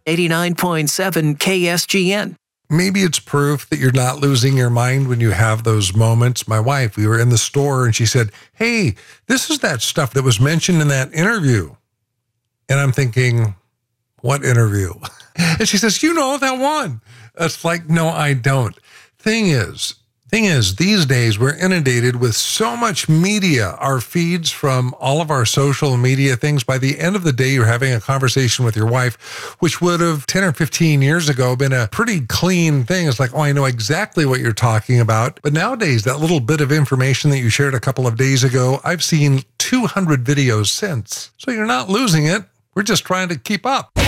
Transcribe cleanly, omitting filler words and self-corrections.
89.7 KSGN. Maybe it's proof that you're not losing your mind when you have those moments. My wife, we were in the store and she said, "Hey, this is that stuff that was mentioned in that interview." And I'm thinking, what interview? And she says, "You know that one." It's like, no, I don't. Thing is, these days we're inundated with so much media, our feeds from all of our social media things. By the end of the day, you're having a conversation with your wife, which would have 10 or 15 years ago been a pretty clean thing. It's like, oh, I know exactly what you're talking about. But nowadays, that little bit of information that you shared a couple of days ago, I've seen 200 videos since. So you're not losing it. We're just trying to keep up.